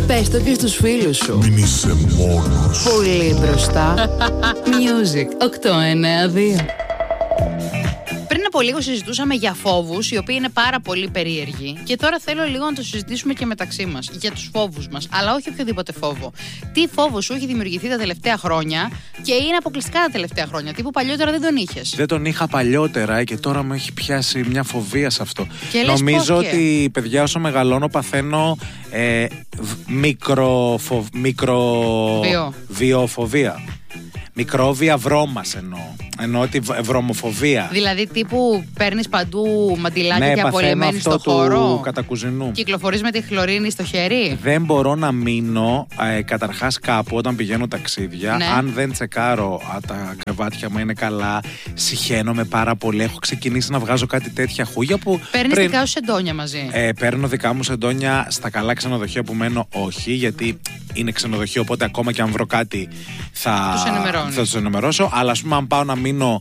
Πες το και στους φίλους σου. Μην είσαι μόνος. Πολύ μπροστά. Music 892. Πριν από λίγο συζητούσαμε για φόβους, οι οποίοι είναι πάρα πολύ περίεργοι. Και τώρα θέλω λίγο να το συζητήσουμε και μεταξύ μας. Για τους φόβους μας, αλλά όχι οποιοδήποτε φόβο. Τι φόβο σου έχει δημιουργηθεί τα τελευταία χρόνια και είναι αποκλειστικά τα τελευταία χρόνια? Τι που παλιότερα δεν τον είχες? Δεν τον είχα παλιότερα και τώρα μου έχει πιάσει μια φοβία σε αυτό. Και νομίζω ότι, παιδιά, όσο μεγαλώνω παθαίνω βιοφοβία. Μικρόβια βρώμας εννοώ τη βρωμοφοβία. Δηλαδή τύπου παίρνεις παντού μαντιλάκια, ναι, και απολυμμένεις στο χώρο. του κατακουζινού. Κυκλοφορείς με τη χλωρίνη στο χέρι. Δεν μπορώ να μείνω καταρχάς κάπου όταν πηγαίνω ταξίδια. Ναι. Αν δεν τσεκάρω τα κρεβάτια μου είναι καλά, συχαίνομαι πάρα πολύ. Έχω ξεκινήσει να βγάζω κάτι τέτοια χούγια που. Παίρνεις δικά σου σεντόνια μαζί? Παίρνω δικά μου σεντόνια στα καλά ξενοδοχεία που μένω, όχι, γιατί είναι ξενοδοχείο. Οπότε ακόμα και αν βρω κάτι θα τους ενημερώσω. Αλλά ας πούμε, αν πάω να μείνω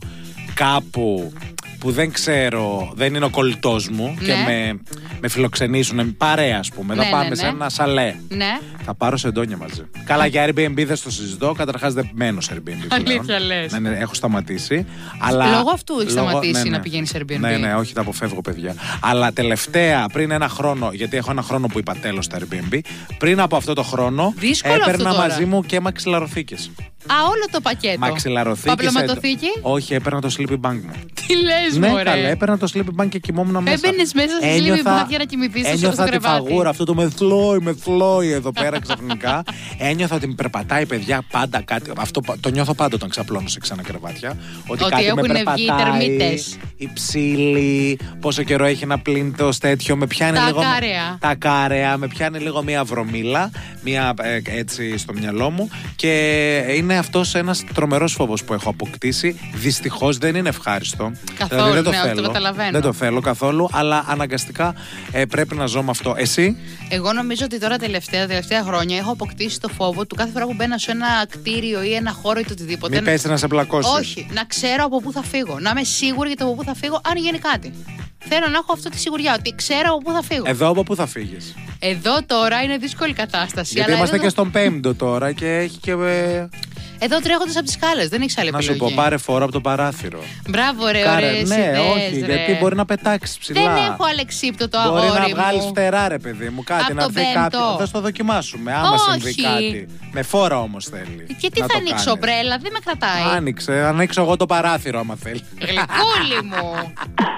κάπου που δεν ξέρω, δεν είναι ο κολλητός μου, ναι, και με φιλοξενήσουν, παρέα ας πούμε, θα πάμε σε ένα σαλέ. Ναι. Θα πάρω σεντόνια μαζί. Καλά, για Airbnb δεν το συζητώ. Καταρχάς δεν μένω σε Airbnb. Αλήθεια λες? Ναι, έχω σταματήσει. Αλλά λόγω αυτού έχει σταματήσει να πηγαίνει σε Airbnb? Ναι, όχι, τα αποφεύγω, παιδιά. Αλλά τελευταία, πριν ένα χρόνο, γιατί έχω ένα χρόνο που είπα τέλος στα Airbnb, πριν από αυτό το χρόνο, έπαιρνα μαζί μου και μαξιλαροθήκες. Α, όλο το πακέτο. Μαξιλαροθήκες. Παπλωματοθήκη. Όχι, έπαιρνα το sleeping bag μου. Τι λες, ναι, μωρέ? καλά, έπαιρνα το sleeping bag και κοιμόμουν μέσα. Έμπαινες μέσα στο sleeping bag για να κοιμηθείς στο κρεβάτι? Ένιωθα τη φαγούρα, αυτό το μεθλόι εδώ πέρα ξαφνικά. Ένιωθα ότι με περπατάει, παιδιά, πάντα κάτι. Αυτό το νιώθω πάντα όταν ξαπλώνω σε ξένα κρεβάτια. Ότι κάτι με περπατάει. Η ψήλη, πόσο καιρό έχει να πλύνει το τέτοιο. Με πιάνει λίγο. Τα κάρεα. Με πιάνει λίγο μία βρωμίλα. Μία έτσι στο μυαλό μου. Και είναι αυτός ένας τρομερός φόβος που έχω αποκτήσει. Δυστυχώς δεν είναι ευχάριστο. Καθόλου, δηλαδή, δεν το ναι, θέλω. το καταλαβαίνω. Δεν το θέλω καθόλου, αλλά αναγκαστικά πρέπει να ζω με αυτό. Εσύ? Εγώ νομίζω ότι τώρα τελευταία χρόνια έχω αποκτήσει το φόβο του κάθε φορά που μπαίνω σε ένα κτίριο ή ένα χώρο ή το οτιδήποτε. Μην πέσει να σε πλακώσει. Όχι, να ξέρω από πού θα φύγω. Να είμαι σίγουρη για το από πού θα φύγω, αν γίνει κάτι. Θέλω να έχω αυτή τη σιγουριά, ότι ξέρω από πού θα φύγω. Εδώ από πού θα φύγεις? Εδώ τώρα είναι δύσκολη κατάσταση. Γιατί είμαστε και στον Πέμπτο τώρα και έχει και. Εδώ τρέχοντας από τις σκάλες, δεν έχεις άλλη επιλογή. Να σου πω, πάρε φόρο από το παράθυρο. Μπράβο, ρε, ωραίες ναι, ιδέες, όχι, ρε. γιατί μπορεί να πετάξει ψηλά. Δεν έχω αλεξίπτωτο αγόρι μου. Μπορεί να βγάλεις φτερά, ρε παιδί μου, κάτι από να δει κάποιο. Θα το δοκιμάσουμε, άμα συμβεί κάτι. Με φόρα όμως θέλει. Και τι θα ανοίξω, μπρέλα, δεν με κρατάει. Άνοιξε, ανοίξω εγώ το παράθυρο άμα θέλει. Γλυκούλη μου.